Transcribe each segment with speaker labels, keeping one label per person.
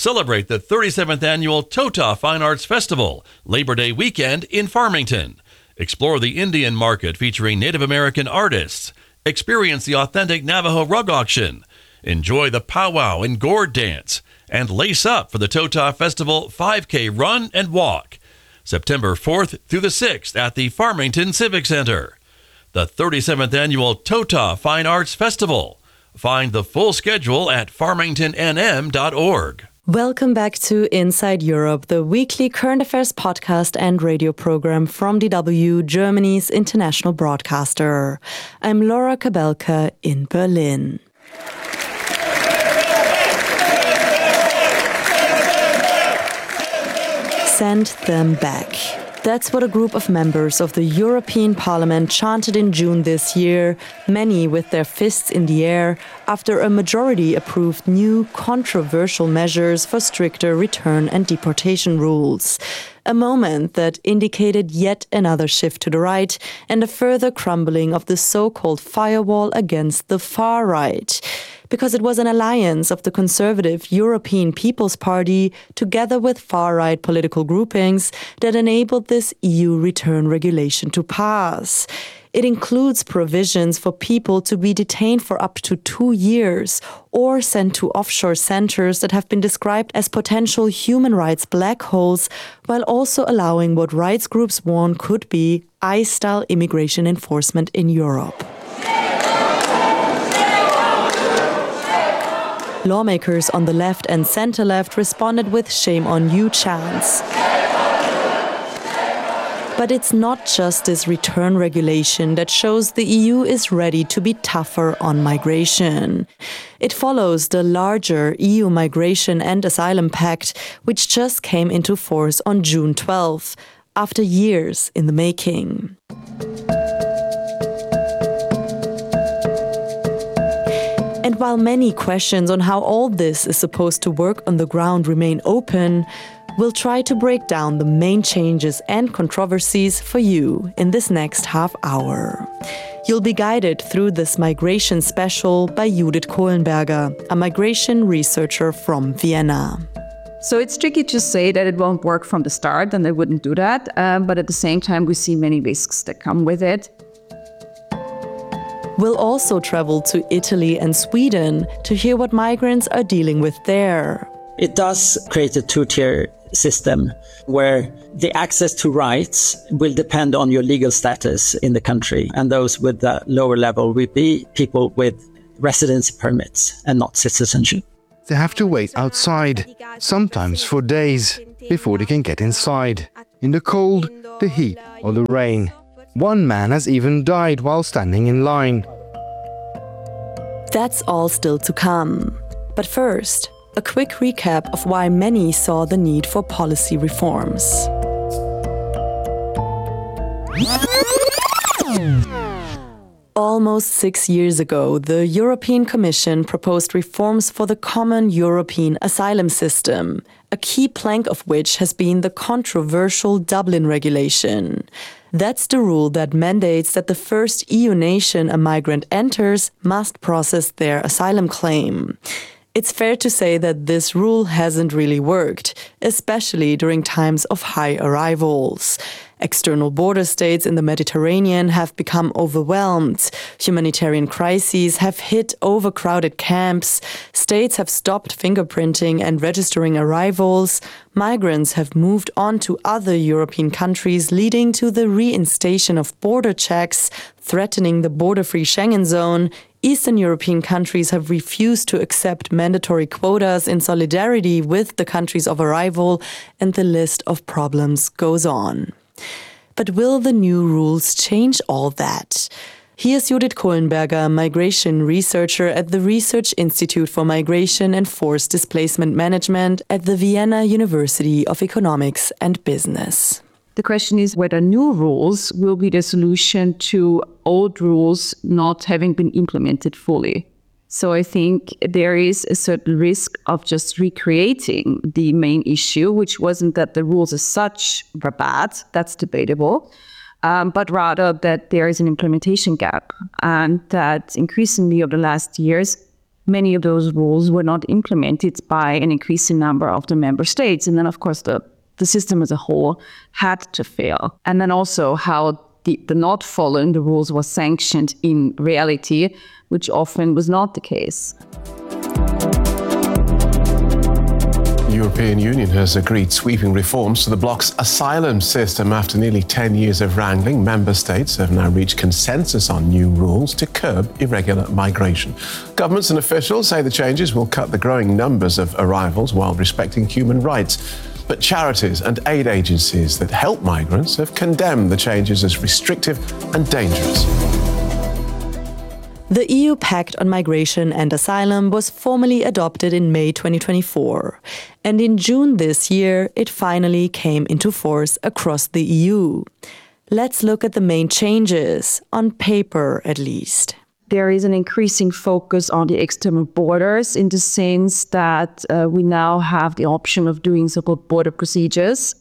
Speaker 1: Celebrate the 37th annual Tota Fine Arts Festival, Labor Day weekend in Farmington. Explore the Indian market featuring Native American artists. Experience the authentic Navajo rug auction. Enjoy the powwow and gourd dance. And lace up for the Tota Festival 5K run and walk. September 4th through the 6th at the Farmington Civic Center. The 37th annual Tota Fine Arts Festival. Find the full schedule at farmingtonnm.org.
Speaker 2: Welcome back to Inside Europe, the weekly current affairs podcast and radio program from DW, Germany's international broadcaster. I'm Laura Kabelka in Berlin. Send them back. That's what a group of members of the European Parliament chanted in June this year, many with their fists in the air, after a majority approved new, controversial measures for stricter return and deportation rules. A moment that indicated yet another shift to the right and a further crumbling of the so-called firewall against the far right. Because it was an alliance of the conservative European People's Party together with far-right political groupings that enabled this EU return regulation to pass. It includes provisions for people to be detained for up to 2 years or sent to offshore centers that have been described as potential human rights black holes, while also allowing what rights groups warn could be ICE-style immigration enforcement in Europe. Lawmakers on the left and center-left responded with shame on you chants. But it's not just this return regulation that shows the EU is ready to be tougher on migration. It follows the larger EU Migration and Asylum Pact, which just came into force on June 12, after years in the making. And while many questions on how all this is supposed to work on the ground remain open, we'll try to break down the main changes and controversies for you in this next half hour. You'll be guided through this migration special by Judith Kohlenberger, a migration researcher from Vienna.
Speaker 3: So it's tricky to say that it won't work from the start, and they wouldn't do that. But at the same time, we see many risks that come with it.
Speaker 2: We'll also travel to Italy and Sweden to hear what migrants are dealing with there.
Speaker 4: It does create a two-tier system where the access to rights will depend on your legal status in the country. And those with the lower level will be people with residency permits and not citizenship.
Speaker 5: They have to wait outside, sometimes for days, before they can get inside. In the cold, the heat or the rain. One man has even died while standing in line.
Speaker 2: That's all still to come. But first, a quick recap of why many saw the need for policy reforms. Almost 6 years ago, the European Commission proposed reforms for the common European asylum system, a key plank of which has been the controversial Dublin regulation. That's the rule that mandates that the first EU nation a migrant enters must process their asylum claim. It's fair to say that this rule hasn't really worked, especially during times of high arrivals. External border states in the Mediterranean have become overwhelmed. Humanitarian crises have hit overcrowded camps. States have stopped fingerprinting and registering arrivals. Migrants have moved on to other European countries, leading to the reinstation of border checks, threatening the border-free Schengen zone. Eastern European countries have refused to accept mandatory quotas in solidarity with the countries of arrival, and the list of problems goes on. But will the new rules change all that? Here's Judith Kohlenberger, migration researcher at the Research Institute for Migration and Forced Displacement Management at the Vienna University of Economics and Business.
Speaker 3: The question is whether new rules will be the solution to old rules not having been implemented fully. So I think there is a certain risk of just recreating the main issue, which wasn't that the rules as such were bad, that's debatable, but rather that there is an implementation gap, and that increasingly over the last years, many of those rules were not implemented by an increasing number of the member states. And then, of course, the system as a whole had to fail. And then also how the not following the rules was sanctioned in reality, which often was not the case.
Speaker 6: The European Union has agreed sweeping reforms to the bloc's asylum system. After nearly 10 years of wrangling, member states have now reached consensus on new rules to curb irregular migration. Governments and officials say the changes will cut the growing numbers of arrivals while respecting human rights. But charities and aid agencies that help migrants have condemned the changes as restrictive and dangerous.
Speaker 2: The EU Pact on Migration and Asylum was formally adopted in May 2024, and in June this year it finally came into force across the EU. Let's look at the main changes, on paper at least.
Speaker 3: There is an increasing focus on the external borders in the sense that we now have the option of doing so-called border procedures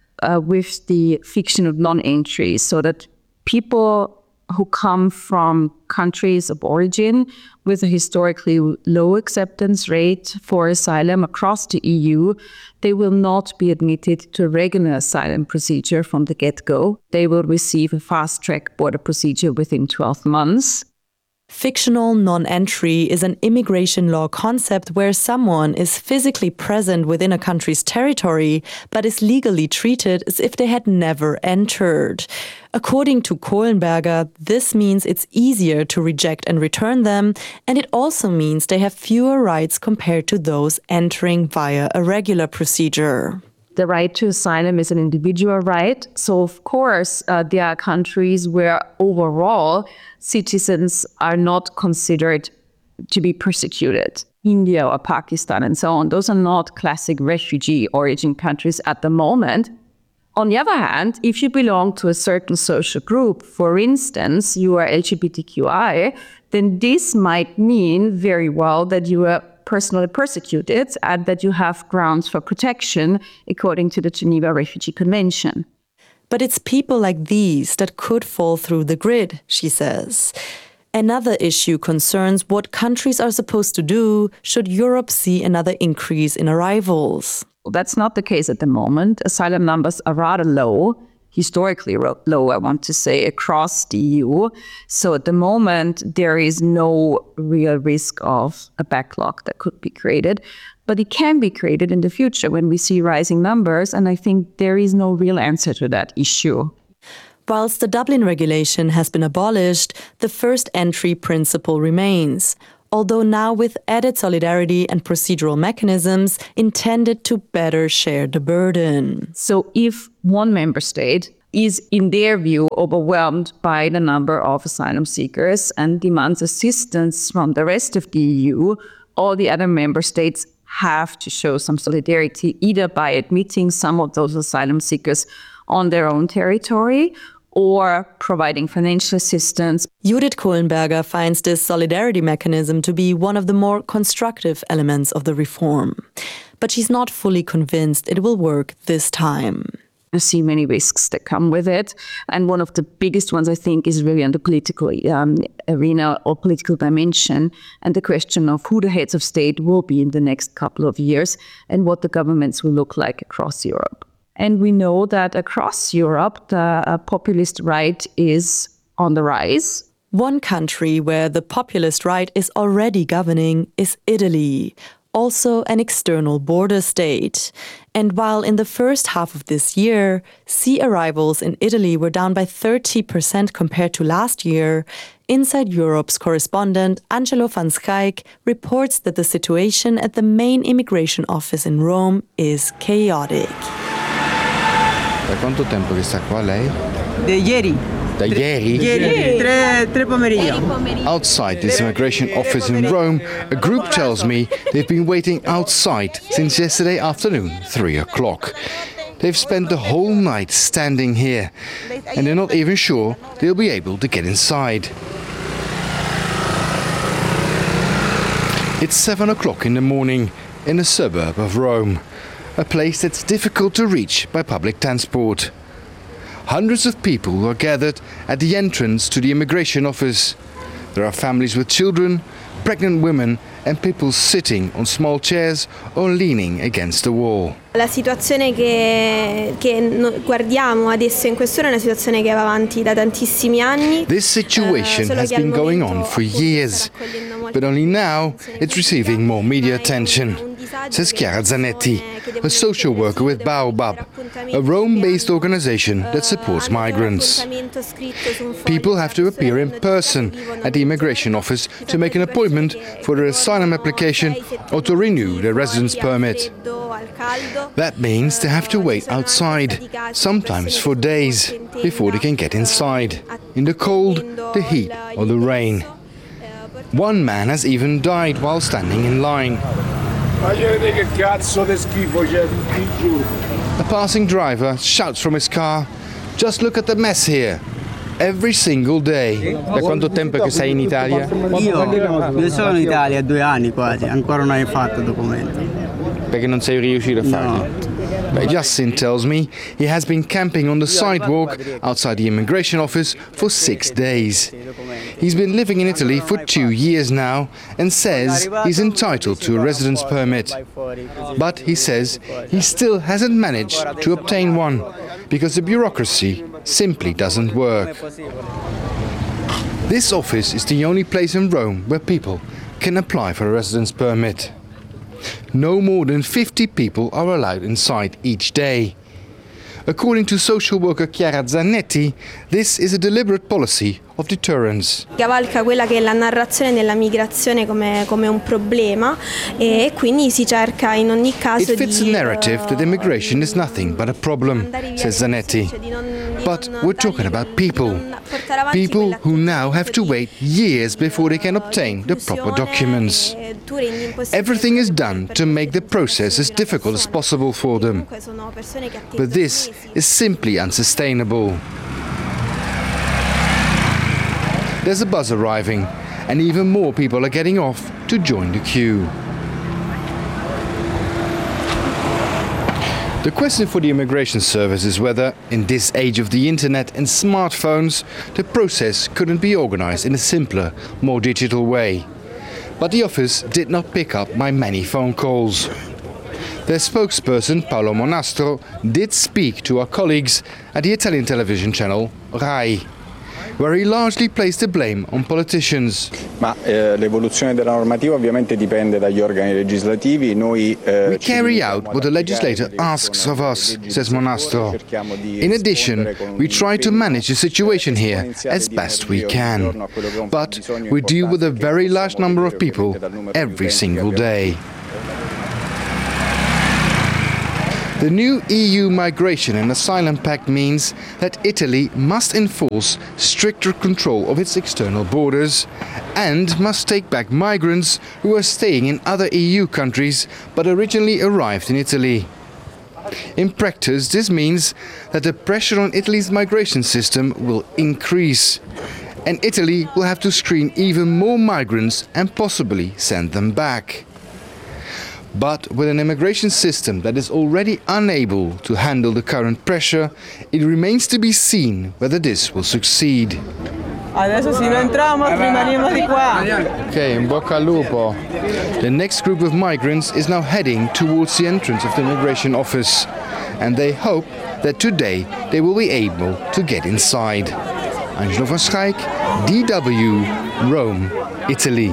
Speaker 3: with the fiction of non-entry, so that people who come from countries of origin with a historically low acceptance rate for asylum across the EU, they will not be admitted to a regular asylum procedure from the get-go. They will receive a fast-track border procedure within 12 months.
Speaker 2: Fictional non-entry is an immigration law concept where someone is physically present within a country's territory, but is legally treated as if they had never entered. According to Kohlenberger, this means it's easier to reject and return them, and it also means they have fewer rights compared to those entering via a regular procedure.
Speaker 3: The right to asylum is an individual right. So, of course, there are countries where overall citizens are not considered to be persecuted. India or Pakistan and so on. Those are not classic refugee origin countries at the moment. On the other hand, if you belong to a certain social group, for instance, you are LGBTQI, then this might mean very well that you are personally persecuted and that you have grounds for protection according to the Geneva Refugee Convention.
Speaker 2: But it's people like these that could fall through the grid, she says. Another issue concerns what countries are supposed to do should Europe see another increase in arrivals.
Speaker 3: That's not the case at the moment. Asylum numbers are rather low, historically low, I want to say, across the EU. So at the moment, there is no real risk of a backlog that could be created. But it can be created in the future when we see rising numbers, and I think there is no real answer to that issue.
Speaker 2: Whilst the Dublin regulation has been abolished, the first entry principle remains, although now with added solidarity and procedural mechanisms intended to better share the burden.
Speaker 3: So if one member state is, in their view, overwhelmed by the number of asylum seekers and demands assistance from the rest of the EU, all the other member states have to show some solidarity, either by admitting some of those asylum seekers on their own territory or providing financial assistance.
Speaker 2: Judith Kohlenberger finds this solidarity mechanism to be one of the more constructive elements of the reform. But she's not fully convinced it will work this time.
Speaker 3: I see many risks that come with it. And one of the biggest ones, I think, is really on the political arena or political dimension, and the question of who the heads of state will be in the next couple of years and what the governments will look like across Europe. And we know that across Europe, the populist right is on the rise.
Speaker 2: One country where the populist right is already governing is Italy, also an external border state. And while in the first half of this year, sea arrivals in Italy were down by 30% compared to last year, Inside Europe's correspondent Angelo van Schaik reports that the situation at the main immigration office in Rome is chaotic.
Speaker 5: Da quanto tempo che sta qua lei?
Speaker 7: Da ieri.
Speaker 5: Da ieri?
Speaker 7: Tre pomeriggi.
Speaker 5: Outside this immigration office in Rome, a group tells me they've been waiting outside since yesterday afternoon, 3 o'clock. They've spent the whole night standing here, and they're not even sure they'll be able to get inside. It's 7 o'clock in the morning in a suburb of Rome, a place that's difficult to reach by public transport. Hundreds of people are gathered at the entrance to the immigration office. There are families with children, pregnant women and people sitting on small chairs or leaning against the wall.
Speaker 8: La situazione che guardiamo adesso in quest'ora è una situazione che va avanti da tantissimi anni.
Speaker 5: This situation has been going on for years, but only now it's receiving more media attention, says Chiara Zanetti, a social worker with Baobab, a Rome-based organization that supports migrants. People have to appear in person at the immigration office to make an appointment for their asylum application or to renew their residence permit. That means they have to wait outside, sometimes for days, before they can get inside, in the cold, the heat or the rain. One man has even died while standing in line. A passing driver shouts from his car, "Just look at the mess here." Every single day.
Speaker 9: Da quanto tempo che sei in Italia?
Speaker 7: Io sono in Italia 2 anni quasi, ancora non hai fatto documenti.
Speaker 5: Perché non sei riuscito a farlo? But Yassin tells me he has been camping on the sidewalk outside the immigration office for 6 days. He's been living in Italy for 2 years now and says he's entitled to a residence permit. But he says he still hasn't managed to obtain one because the bureaucracy simply doesn't work. This office is the only place in Rome where people can apply for a residence permit. No more than 50 people are allowed inside each day. According to social worker Chiara Zanetti, this is a deliberate policy of deterrence.
Speaker 8: Cavalca quella che è la narrazione della migrazione come un problema e quindi si cerca in ogni caso
Speaker 5: It fits the narrative that immigration is nothing but a problem, says Zanetti. But we're talking about people. People who now have to wait years before they can obtain the proper documents. Everything is done to make the process as difficult as possible for them. But this is simply unsustainable. There's a bus arriving, and even more people are getting off to join the queue. The question for the Immigration Service is whether, in this age of the internet and smartphones, the process couldn't be organized in a simpler, more digital way. But the office did not pick up my many phone calls. Their spokesperson, Paolo Monastro, did speak to our colleagues at the Italian television channel RAI, where he largely placed the blame on politicians.
Speaker 10: Ma l'evoluzione della normativa ovviamente dipende dagli organi legislativi.
Speaker 5: We carry out what the legislator asks of us, says Monastro. In addition, we try to manage the situation here as best we can. But we deal with a very large number of people every single day. The new EU Migration and Asylum Pact means that Italy must enforce stricter control of its external borders and must take back migrants who are staying in other EU countries but originally arrived in Italy. In practice, this means that the pressure on Italy's migration system will increase, and Italy will have to screen even more migrants and possibly send them back. But with an immigration system that is already unable to handle the current pressure, it remains to be seen whether this will succeed.
Speaker 7: Adesso se non entriamo, rimaniamo di qua.
Speaker 5: Okay, in bocca al lupo. The next group of migrants is now heading towards the entrance of the immigration office, and they hope that today they will be able to get inside. Angelo van Schaik, DW, Rome, Italy.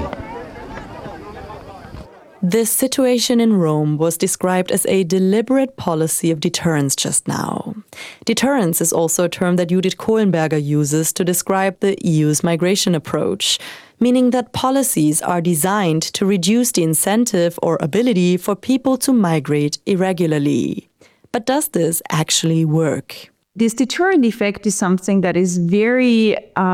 Speaker 2: This situation in Rome was described as a deliberate policy of deterrence just now. Deterrence is also a term that Judith Kohlenberger uses to describe the EU's migration approach, meaning that policies are designed to reduce the incentive or ability for people to migrate irregularly. But does this actually work?
Speaker 3: This deterrent effect is something that is very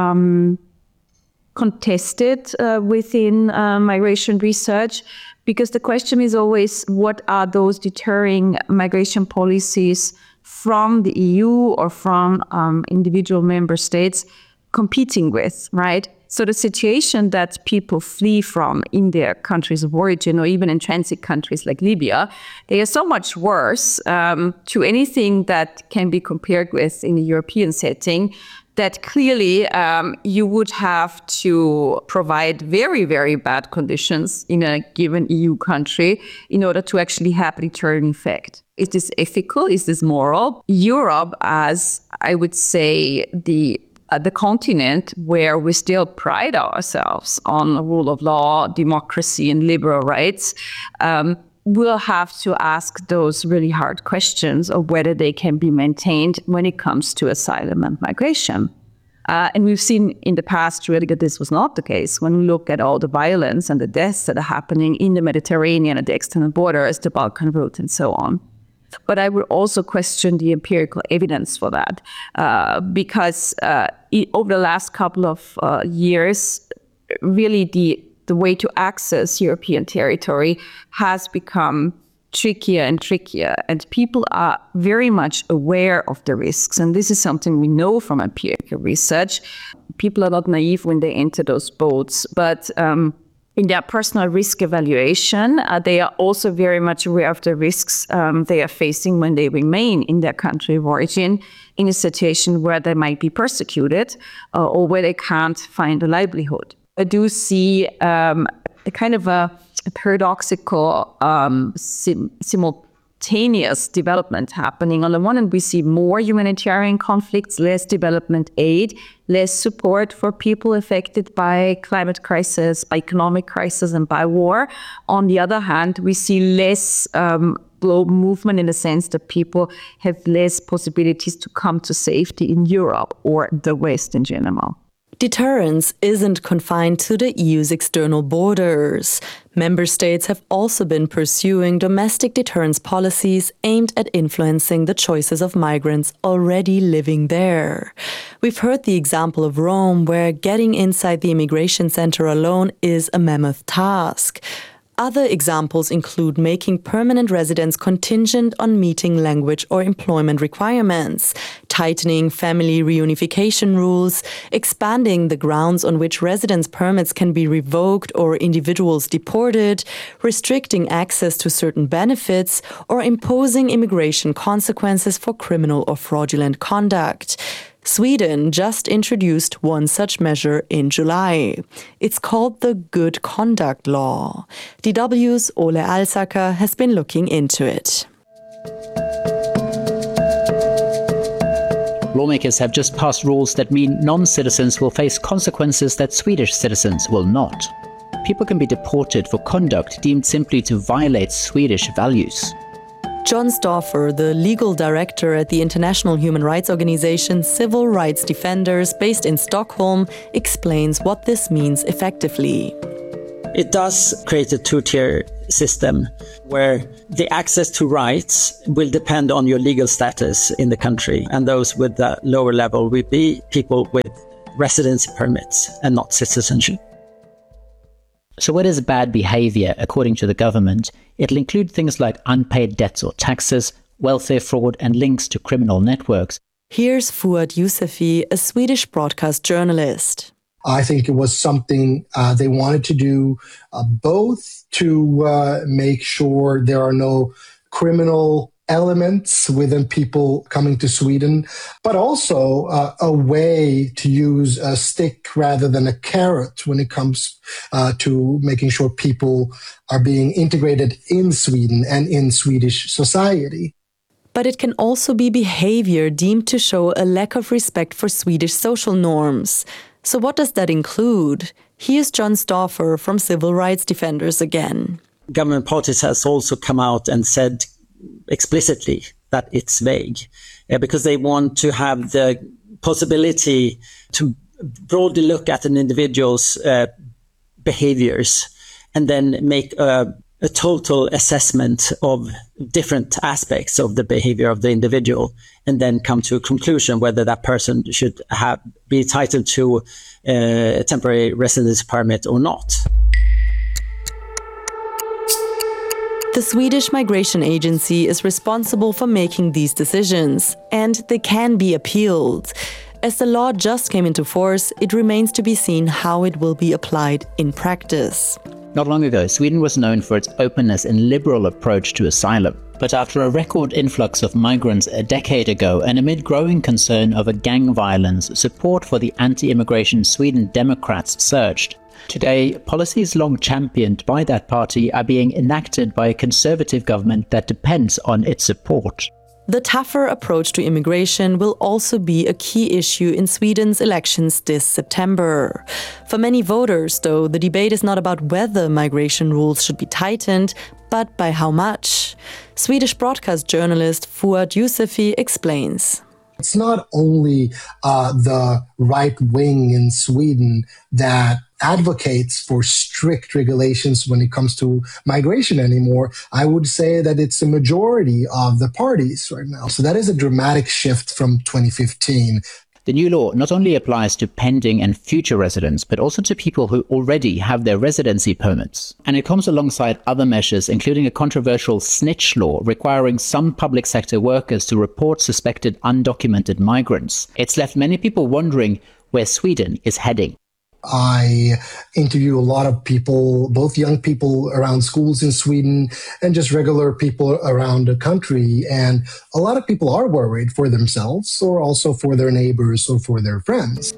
Speaker 3: contested within migration research, because the question is always, what are those deterring migration policies from the EU or from individual member states competing with, right? So the situation that people flee from in their countries of origin or even in transit countries like Libya, they are so much worse to anything that can be compared with in a European setting that clearly you would have to provide very, very bad conditions in a given EU country in order to actually have a deterrent effect. Is this ethical? Is this moral? Europe, as I would say, the continent where we still pride ourselves on the rule of law, democracy, and liberal rights, will have to ask those really hard questions of whether they can be maintained when it comes to asylum and migration. And we've seen in the past really that this was not the case. When we look at all the violence and the deaths that are happening in the Mediterranean at the external borders, the Balkan route, and so on. But I would also question the empirical evidence for that, because over the last couple of years, really the way to access European territory has become trickier and trickier, and people are very much aware of the risks. And this is something we know from empirical research. People are not naive when they enter those boats, but in their personal risk evaluation, they are also very much aware of the risks they are facing when they remain in their country of origin in a situation where they might be persecuted or where they can't find a livelihood. I do see a kind of a paradoxical simultaneous development happening. On the one hand, we see more humanitarian conflicts, less development aid, less support for people affected by climate crisis, by economic crisis, and by war. On the other hand, we see less global movement in the sense that people have less possibilities to come to safety in Europe or the West in general.
Speaker 2: Deterrence isn't confined to the EU's external borders. Member states have also been pursuing domestic deterrence policies aimed at influencing the choices of migrants already living there. We've heard the example of Rome, where getting inside the immigration center alone is a mammoth task. Other examples include making permanent residence contingent on meeting language or employment requirements, tightening family reunification rules, expanding the grounds on which residence permits can be revoked or individuals deported, restricting access to certain benefits, or imposing immigration consequences for criminal or fraudulent conduct. Sweden just introduced one such measure in July. It's called the Good Conduct Law. DW's Ole Alsaker has been looking into it.
Speaker 11: Lawmakers have just passed rules that mean non-citizens will face consequences that Swedish citizens will not. People can be deported for conduct deemed simply to violate Swedish values.
Speaker 2: John Stauffer, the legal director at the international human rights organization Civil Rights Defenders based in Stockholm, explains what this means effectively.
Speaker 4: It does create a two-tier system where the access to rights will depend on your legal status in the country, and those with the lower level will be people with residency permits and not citizenship.
Speaker 11: So what is bad behavior according to the government? It'll include things like unpaid debts or taxes, welfare fraud, and links to criminal networks.
Speaker 2: Here's Fuad Yousefi, a Swedish broadcast journalist.
Speaker 12: I think it was something they wanted to do both to make sure there are no criminal elements within people coming to Sweden, but also a way to use a stick rather than a carrot when it comes to making sure people are being integrated in Sweden and in Swedish society.
Speaker 2: But it can also be behavior deemed to show a lack of respect for Swedish social norms. So what does that include? Here's John Stauffer from Civil Rights Defenders again.
Speaker 4: Government parties has also come out and said explicitly that it's vague because they want to have the possibility to broadly look at an individual's behaviors and then make a total assessment of different aspects of the behavior of the individual and then come to a conclusion whether that person should be entitled to a temporary residence permit or not.
Speaker 2: The Swedish Migration Agency is responsible for making these decisions, and they can be appealed. As the law just came into force, it remains to be seen how it will be applied in practice.
Speaker 11: Not long ago, Sweden was known for its openness and liberal approach to asylum. But after a record influx of migrants a decade ago and amid growing concern over gang violence, support for the anti-immigration Sweden Democrats surged. Today, policies long championed by that party are being enacted by a conservative government that depends on its support.
Speaker 2: The tougher approach to immigration will also be a key issue in Sweden's elections this September. For many voters, though, the debate is not about whether migration rules should be tightened, but by how much. Swedish broadcast journalist Fuad Yousefi explains.
Speaker 12: It's not only the right wing in Sweden that advocates for strict regulations when it comes to migration anymore. I would say that it's a majority of the parties right now. So that is a dramatic shift from 2015.
Speaker 11: The new law not only applies to pending and future residents, but also to people who already have their residency permits. And it comes alongside other measures, including a controversial snitch law requiring some public sector workers to report suspected undocumented migrants. It's left many people wondering where Sweden is heading.
Speaker 12: I interview a lot of people, both young people around schools in Sweden and just regular people around the country. And a lot of people are worried for themselves or also for their neighbors or for their friends.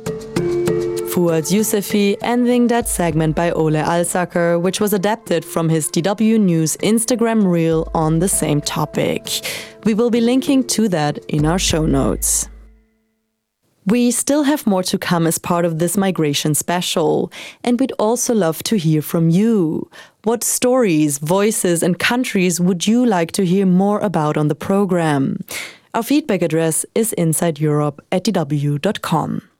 Speaker 2: Fuad Yousefi ending that segment by Ole Alsaker, which was adapted from his DW News Instagram reel on the same topic. We will be linking to that in our show notes. We still have more to come as part of this migration special, and we'd also love to hear from you. What stories, voices, and countries would you like to hear more about on the program? Our feedback address is insideeurope@dw.com.